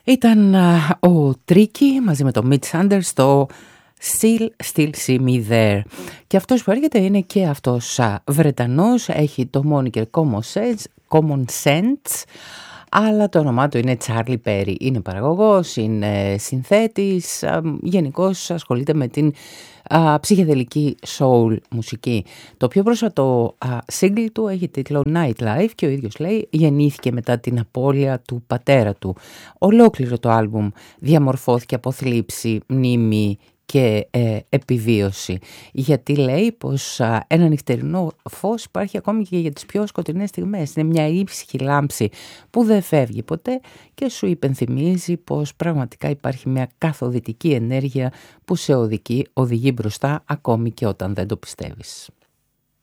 Ήταν ο Tricky μαζί με το Mitch Sanders στο Still See Me There. Και αυτός που έρχεται είναι και αυτός Βρετανός, έχει το moniker Common Sense, αλλά το όνομά του είναι Charlie Perry. Είναι παραγωγός, είναι συνθέτης, γενικώς ασχολείται με την ψυχεδελική soul μουσική. Το πιο πρόσφατο single του έχει τίτλο Nightlife και ο ίδιος λέει γεννήθηκε μετά την απώλεια του πατέρα του. Ολόκληρο το άλμπουμ διαμορφώθηκε από θλίψη, μνήμη και επιβίωση, γιατί λέει πως ένα νυχτερινό φως υπάρχει ακόμη και για τις πιο σκοτεινές στιγμές. Είναι μια ήσυχη λάμψη που δεν φεύγει ποτέ και σου υπενθυμίζει πως πραγματικά υπάρχει μια καθοδυτική ενέργεια που σε οδηγεί μπροστά ακόμη και όταν δεν το πιστεύεις.